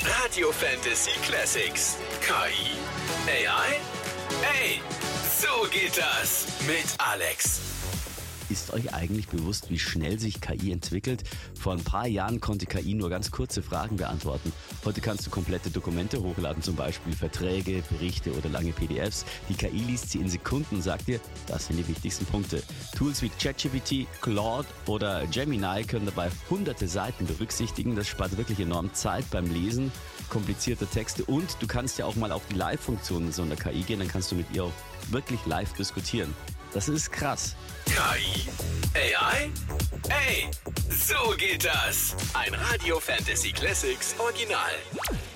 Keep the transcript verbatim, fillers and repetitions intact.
Radio Fantasy Classics. K I? A I? Ey, so geht das mit Alex. Ist euch eigentlich bewusst, wie schnell sich K I entwickelt? Vor ein paar Jahren konnte K I nur ganz kurze Fragen beantworten. Heute kannst du komplette Dokumente hochladen, zum Beispiel Verträge, Berichte oder lange P D Fs. Die K I liest sie in Sekunden und sagt dir, das sind die wichtigsten Punkte. Tools wie ChatGPT, Claude oder Gemini können dabei hunderte Seiten berücksichtigen. Das spart wirklich enorm Zeit beim Lesen komplizierter Texte und du kannst ja auch mal auf die Live-Funktionen so einer K I gehen, dann kannst du mit ihr auch wirklich live diskutieren. Das ist krass. K I? A I? Ey, so geht das. Ein Radio Fantasy Classics Original.